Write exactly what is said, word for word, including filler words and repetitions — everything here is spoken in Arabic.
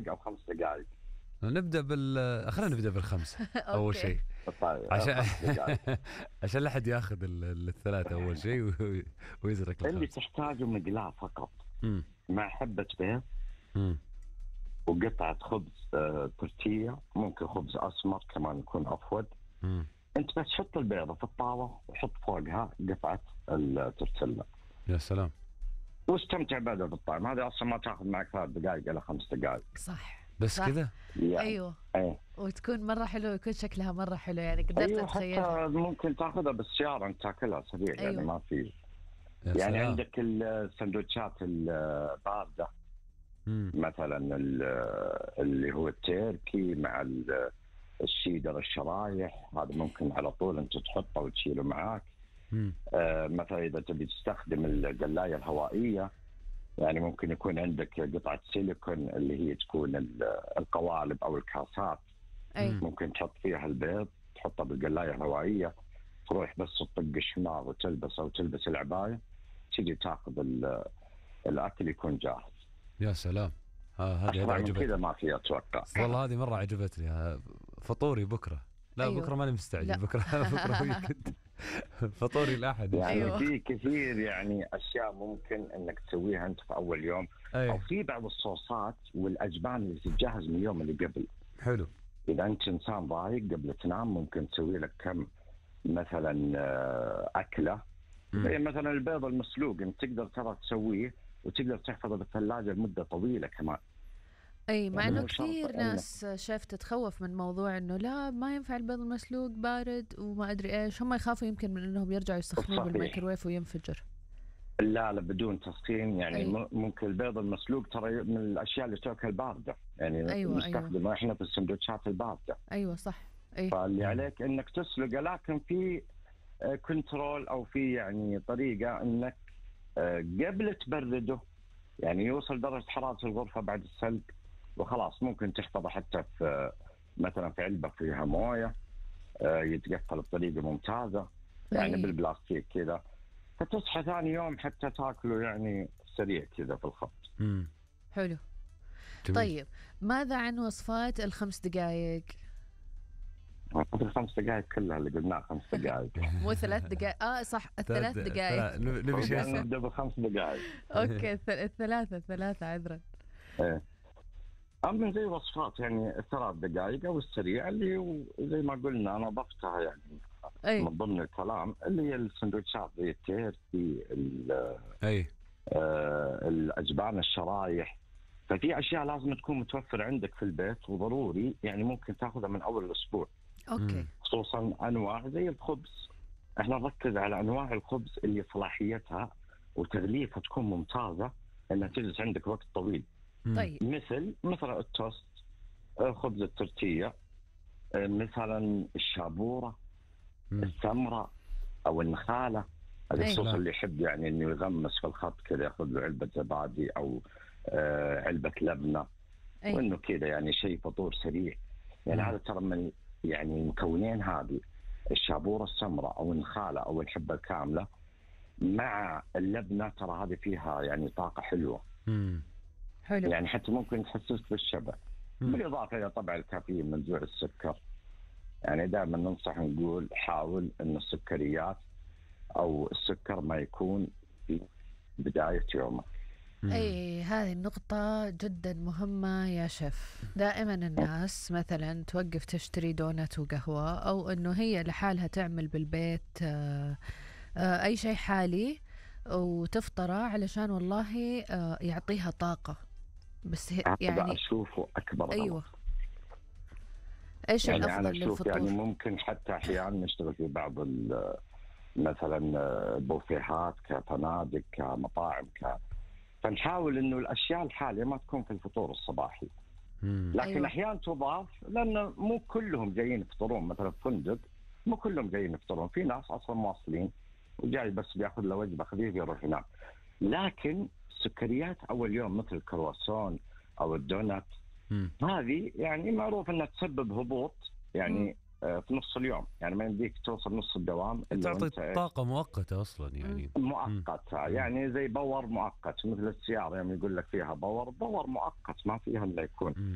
دقائق او خمس دقائق؟ نبدا بال خلينا نبدا بالخمس اول شيء. طيب عشان خمس دقائق. عشان لا حد ياخذ ال- الثلاثه اول شيء و- ويزرق اللي الخمس. تحتاجه مقلاة فقط، امم مع حبة بيض امم وقطعة خبز آه، تورتية، ممكن خبز أسمر كمان يكون أفود. امم أنت بس حط البيضة في الطاوة وحط فوقها قطعة التورتيلا يا سلام. واستمتع بعدها بالطعم. هذه أصلا ما تاخذ معك ثلاث دقائق إلى خمس دقائق صح بس صح. كذا يعني. ايوه أيه. وتكون مره حلوه ويكون شكلها مره حلو، يعني قدرت أيوه، اتخيلها. حتى ممكن تاخذها بالسيارة أنت تاكلها سريع. أيوة. يعني ما في يا يعني سلام. عندك السندوتشات الباردة مم. مثلا ال- اللي هو التركي مع ال- الشيدر الشرايح، هذا ممكن على طول انت تحطه وتشيله معاك. مم. آه مثلا اذا تبي تستخدم القلايه الهوائيه، يعني ممكن يكون عندك قطعه سيليكون اللي هي تكون ال- القوالب او الكاسات، اي مم. ممكن تحط فيها البيض، تحطه بالقلايه الهوائيه، تروح بس تطق الشماغ وتلبسه وتلبس العبايه، تيجي تاخذ ال- الاكل يكون جاهز. يا سلام. ها هذه هذه أسرع من كذا عجبتني ما في اتوقع. والله. هذه مره عجبتني. ها، فطوري بكره. لا أيوه. بكره ماني مستعجل. لا. بكره بكره ويكند. فطوري الاحد إن شاء يعني الله. أيوه. في كثير يعني اشياء ممكن انك تسويها انت في اول يوم، او اي في بعض الصوصات والاجبان اللي تتجهز من اليوم اللي قبل. حلو. اذا انت انسان ضايق قبل تنام، ممكن تسوي لك كم مثلا آه، اكله مم. زي مثلا البيض المسلوق، انت تقدر ترى تسويه وتقدر تحفظه بالثلاجه لمده طويله كمان. اي مع يعني انه مو شرط كثير إنك- ناس شاف تتخوف من موضوع انه لا ما ينفع البيض المسلوق بارد وما ادري ايش، هم يخافوا يمكن من انهم يرجعوا يسخنوه صحيح. بالميكروويف وينفجر. لا لا بدون تسخين يعني. أي. م- ممكن البيض المسلوق ترى من الاشياء اللي تاكل بارده، يعني أيوة، نستخدمه احنا في السندوتشات البارده. ايوه صح. اي فاللي عليك انك تسلقه، لكن في آه، كنترول او في يعني طريقه انك آه، قبل تبرده، يعني يوصل درجه حراره الغرفه بعد السلق وخلاص. ممكن تحفظه حتى في آه، مثلا في علبه فيها مويه، آه، يتقفل بطريقه ممتازه يعني أي. بالبلاستيك كذا، فتصحى ثاني يوم حتى تاكله يعني سريع كذا في الخط. مم. حلو. جميل. طيب ماذا عن وصفات الخمس دقائق؟ الخمس دقائق كلها اللي قلناها خمس دقائق. مو ثلاث دقائق. اه صح الثلاث ثلاث- دقائق. ثلاث- نبي نبي شيء يعني صعب. نبدا بخمس دقائق. اوكي الث- الثلاثة الثلاثة عذرا. ايه. اما زي وصفات يعني الثلاث دقائق او السريع اللي هو زي ما قلنا انا ضفتها يعني اي من ضمن الكلام، اللي هي السندوتشات زي التيركي، ال- اي آه، الاجبان الشرايح. ففي اشياء لازم تكون متوفره عندك في البيت وضروري، يعني ممكن تاخذها من اول الاسبوع. اوكي. مم. خصوصا انواع زي الخبز، احنا نركز على انواع الخبز اللي صلاحيتها وتغليفها تكون ممتازه، انها تجلس عندك وقت طويل. مم. طيب مثل مثلا التوست، آه، خبز التورتيه، آه، مثلا الشابوره، مم. السمره او النخاله. هذا أي. الصوص اللي يحب يعني انه يغمس في الخط كذا، ياخذ له علبه زبادي او آه، علبه لبنه، اي وانه كذا يعني شيء فطور سريع. يعني مم. هذا ترى من يعني المكونين هذه، الشابوره السمراء او النخاله او الحبه الكامله مع اللبنه، ترى هذه فيها يعني طاقه حلوه، مم. حلو. يعني حتى ممكن تحسسك بالشبع. مم. بالاضافه الى طبعا الكافيين منزوع السكر. يعني دائما ننصح نقول حاول ان السكريات او السكر ما يكون في بدايه يومك. مم. اي هذه النقطة جدا مهمة يا شيف. دائما الناس مثلا توقف تشتري دونات وقهوة، او انه هي لحالها تعمل بالبيت آه، آه، اي شيء حالي وتفطره علشان والله آه، يعطيها طاقة. بس هي- هذا يعني اشوفه اكبر غلط. ايوه. ايش يعني انا الافضل اشوف للفطور؟ يعني ممكن حتى احيانا نشتغل في بعض ال- مثلا بوفيهات كفنادق كمطاعم ك فنحاول انه الاشياء الحاليه ما تكون في الفطور الصباحي، مم. لكن أيوة. احيانا تضاف، لان مو كلهم جايين يفطرون مثلا في فندق، مو كلهم جايين يفطرون، في ناس اصلا مواصلين وجاي بس بياخذ له وجبه خفيفه يروح ينام. لكن السكريات اول يوم مثل الكرواسون او الدونات، مم. هذه يعني معروف انها تسبب هبوط يعني مم. آه، في نص اليوم، يعني ما يمديك توصل نص الدوام الا تعطي وانت إيه؟ طاقة مؤقتة أصلا يعني. مؤقتة، يعني زي باور مؤقت، مثل السيارة يوم يقول لك فيها باور، باور مؤقت ما فيها الا يكون. مم.